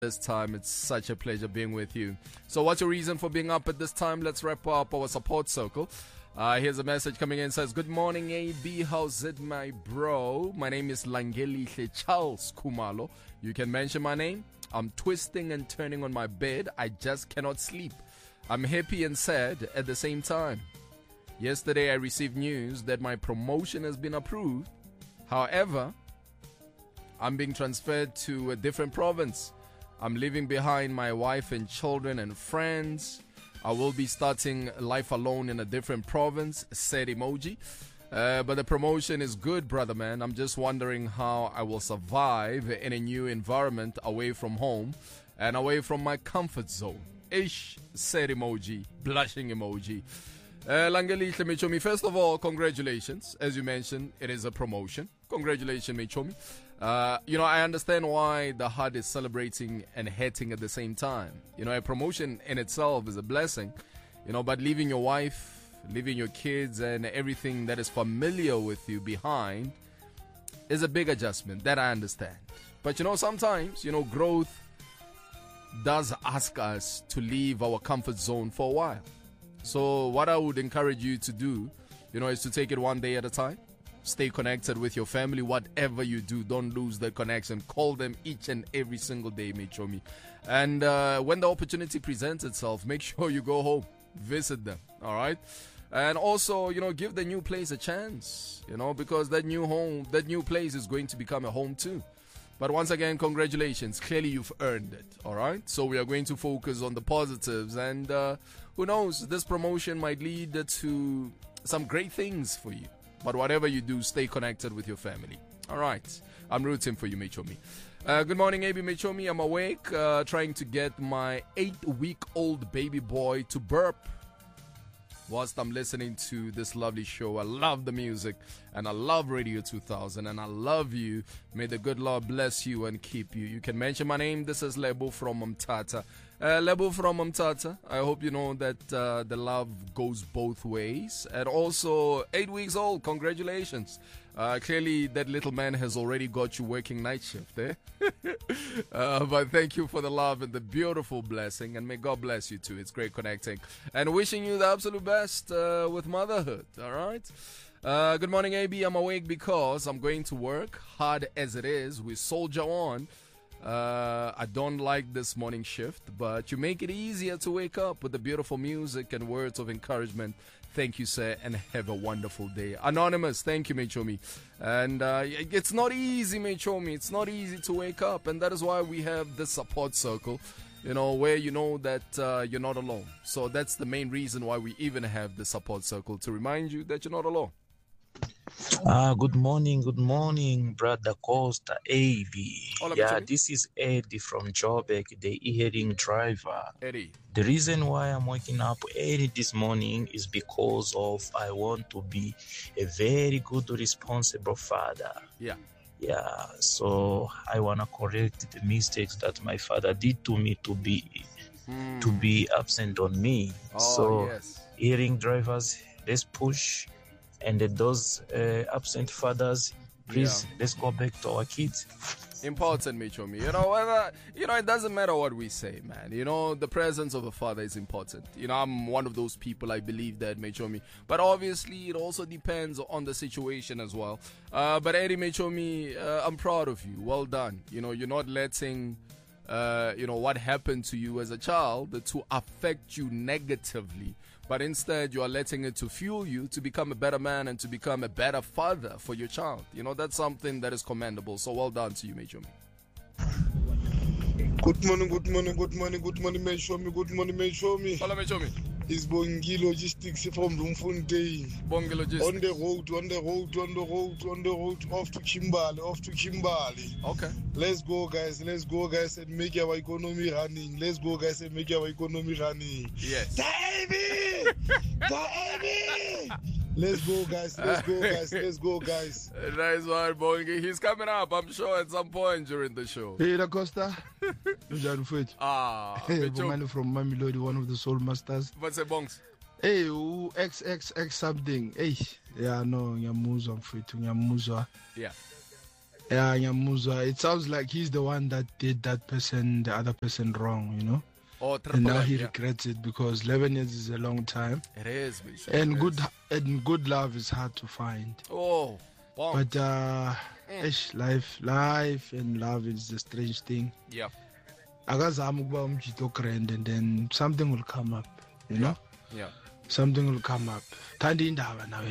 this time. It's such a pleasure being with you. So what's your reason for being up at this time? Let's wrap up our support circle. Here's a message coming in. It says, good morning, AB. How's it, my bro? My name is Langelihle Charles Kumalo. You can mention my name. I'm twisting and turning on my bed. I just cannot sleep. I'm happy and sad at the same time. Yesterday, I received news that my promotion has been approved. However, I'm being transferred to a different province. I'm leaving behind my wife and children and friends. I will be starting life alone in a different province, said emoji. But the promotion is good, brother man. I'm just wondering how I will survive in a new environment away from home and away from my comfort zone. Ish, said emoji, blushing emoji. Langelihle Mechomi, first of all, congratulations. As you mentioned, it is a promotion. Congratulations, Mechomi. I understand why the heart is celebrating and hurting at the same time. A promotion in itself is a blessing, but leaving your wife, leaving your kids and everything that is familiar with you behind is a big adjustment. That I understand. But sometimes, growth does ask us to leave our comfort zone for a while. So what I would encourage you to do, is to take it one day at a time. Stay connected with your family. Whatever you do, don't lose the connection. Call them each and every single day, Mechomi. And when the opportunity presents itself, make sure you go home. Visit them, all right? And also, give the new place a chance, because that new home, that new place is going to become a home too. But once again, congratulations. Clearly, you've earned it, all right? So we are going to focus on the positives. And who knows, this promotion might lead to some great things for you. But whatever you do, stay connected with your family. All right. I'm rooting for you, Mechomi. Good morning, AB Mechomi. I'm awake, trying to get my 8-week-old baby boy to burp whilst I'm listening to this lovely show. I love the music, and I love Radio 2000, and I love you. May the good Lord bless you and keep you. You can mention my name. This is Lebo from Mtata. Lebo from Mtata. I hope you know that the love goes both ways. And also, 8 weeks old. Congratulations. Clearly, that little man has already got you working night shift, eh? But thank you for the love and the beautiful blessing. And may God bless you too. It's great connecting. And wishing you the absolute best with motherhood. All right? Good morning, AB. I'm awake because I'm going to work. Hard as it is, we soldier on. I don't like this morning shift, but you make it easier to wake up with the beautiful music and words of encouragement. Thank you, sir, and have a wonderful day. Anonymous, thank you, Mechomi. And it's not easy, Mechomi. It's not easy to wake up, and that is why we have this support circle, where you know that you're not alone. So that's the main reason why we even have the support circle, to remind you that you're not alone. Good morning, Brother Costa, AB. Hola, yeah, Mechomi. this is Eddie from Joburg, the e-heading driver. Eddie. The reason why I'm waking up early this morning is because of I want to be a very good, responsible father. Yeah. Yeah, so I want to correct the mistakes that my father did to me to be absent on me. Yes. Hearing drivers, let's push. And those absent fathers, please, let's go back to our kids. Important, Mechomi. It doesn't matter what we say, man. The presence of a father is important. I'm one of those people, I believe that, Mechomi. But obviously, it also depends on the situation as well. But Eddie, Mechomi, I'm proud of you. Well done. You're not letting, what happened to you as a child to affect you negatively. But instead, you are letting it to fuel you to become a better man and to become a better father for your child. That's something that is commendable. So well done to you, Mechomi. Good morning, Mechomi. Good morning, Mechomi. Hello, Mechomi. It's Bongi Logistics from Bloemfontein. Bongi Logistics. On the road, off to Kimbali. Okay. Let's go, guys, and make our economy running. Yes. Davey! Let's go, guys. Nice one, Bongi. He's coming up, I'm sure, at some point during the show. Hey, Da Costa. Mechomi. From Mamelodi, one of the Soul Masters. What's the bongs? Hey, XXX something. Hey, yeah, no, ngiyamuzwa mfethu, ngiyamuzwa. Yeah. Yeah, Nyamuzwa. It sounds like he's the one that did the other person wrong, you know. Oh, and now he regrets it because 11 years is a long time. It is, and good love is hard to find. Oh, wow. But life and love is a strange thing. Yeah. And then something will come up, you know. Yeah. Something will come up. Thank you,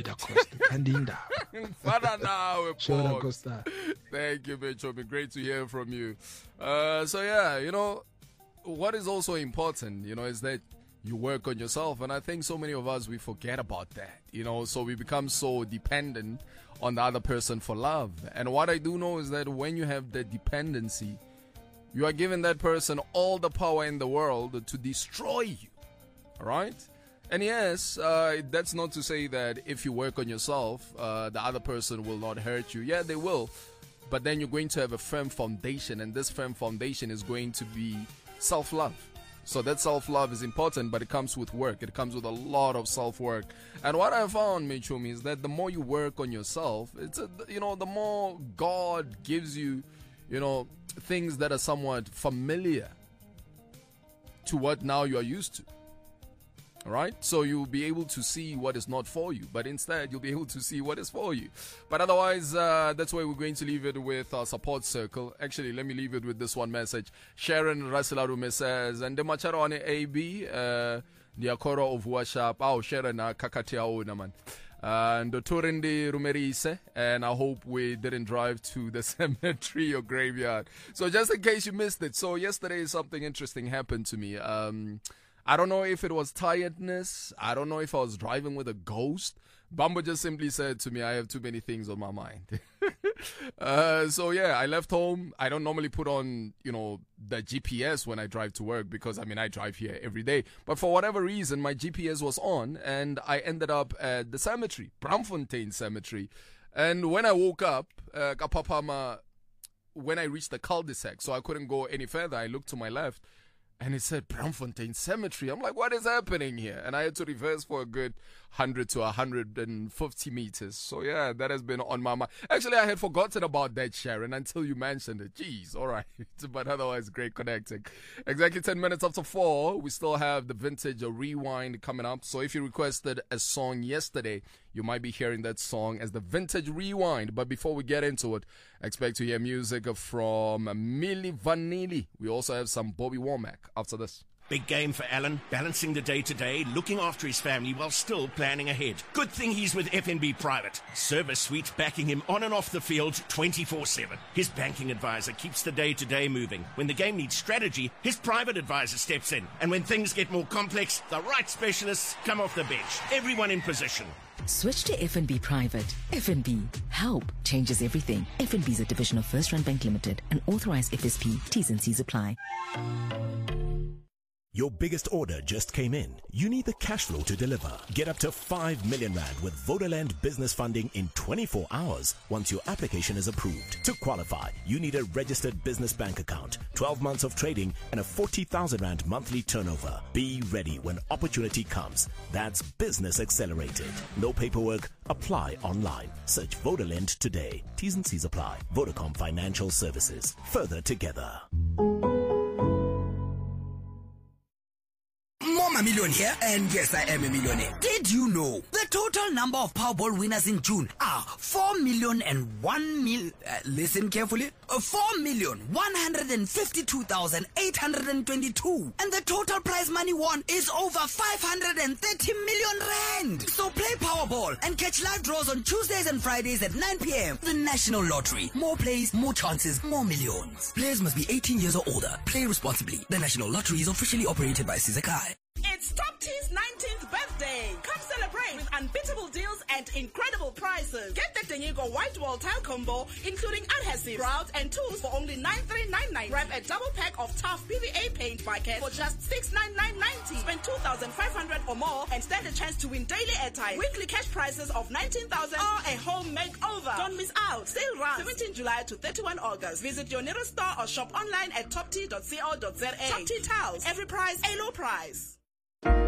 Bechomi. Great to hear from you. So yeah, you know, what is also important, you know, is that you work on yourself. And I think so many of us, we forget about that, you know, so we become so dependent on the other person for love. And what I do know is that when you have that dependency, you are giving that person all the power in the world to destroy you. All right? And yes, that's not to say that if you work on yourself, the other person will not hurt you. Yeah, they will. But then you're going to have a firm foundation, and this firm foundation is going to be self-love. So that self-love is important, but it comes with work. It comes with a lot of self-work. And what I found, Michumi, is that the more you work on yourself, the more God gives you, you know, things that are somewhat familiar to what now you are used to. All right, so you'll be able to see what is not for you, but instead you'll be able to see what is for you. But otherwise, that's why we're going to leave it with our support circle. Actually, let me leave it with this one message. Sharon Rasilarume says, and the macharo on AB, the akoro of worship. Oh, Sharon, kakatia naman. And the Turindi Rumerise, and I hope we didn't drive to the cemetery or graveyard. So just in case you missed it, so yesterday something interesting happened to me. I don't know if it was tiredness. I don't know if I was driving with a ghost. Bambo just simply said to me, I have too many things on my mind. So yeah, I left home. I don't normally put on, you know, the GPS when I drive to work because, I mean, I drive here every day. But for whatever reason, my GPS was on and I ended up at the cemetery, Braamfontein Cemetery. And when I woke up, when I reached the cul-de-sac, so I couldn't go any further, I looked to my left. And it said Braamfontein Cemetery. I'm like, what is happening here? And I had to reverse for a good 100 to 150 meters. So yeah, that has been on my mind. Actually, I had forgotten about that, Sharon, until you mentioned it. Jeez, all right. But otherwise, great connecting. Exactly 10 minutes after 4, we still have the Vintage Rewind coming up. So if you requested a song yesterday, you might be hearing that song as the Vintage Rewind. But before we get into it, expect to hear music from Milli Vanilli. We also have some Bobby Womack after this. Big game for Alan, balancing the day-to-day, looking after his family while still planning ahead. Good thing he's with FNB Private. Service suite backing him on and off the field 24/7. His banking advisor keeps the day-to-day moving. When the game needs strategy, his private advisor steps in. And when things get more complex, the right specialists come off the bench. Everyone in position. Switch to FNB Private. FNB. Help changes everything. FNB is a division of First Rand Bank Limited, an authorized FSP. T's and C's apply. Your biggest order just came in. You need the cash flow to deliver. Get up to 5 million Rand with Vodaland business funding in 24 hours once your application is approved. To qualify, you need a registered business bank account, 12 months of trading, and a 40,000 Rand monthly turnover. Be ready when opportunity comes. That's Business Accelerated. No paperwork. Apply online. Search Vodaland today. T's and C's apply. Vodacom Financial Services. Further together. I'm a million here, and yes, I am a millionaire. Did you know the total number of Powerball winners in June are 4,001,000? Listen carefully. 4,152,822, and the total prize money won is over 530 million rand. So play Powerball and catch live draws on Tuesdays and Fridays at 9 p.m. The National Lottery. More plays, more chances, more millions. Players must be 18 years or older. Play responsibly. The National Lottery is officially operated by Sizakai. It's Top T's 19th birthday. Come celebrate with unbeatable deals and incredible prices. Get the Denyego White Wall Tile Combo, including adhesive, grouts, and tools for only 9,399. Grab a double pack of tough PVA paint bucket for just 6,990. Spend 2,500 or more and stand a chance to win daily airtime. Weekly cash prizes of 19,000 or a home makeover. Don't miss out. Sale runs 17 July to 31 August. Visit your nearest store or shop online at topt.co.za. Top T Tiles. Every prize, a low price.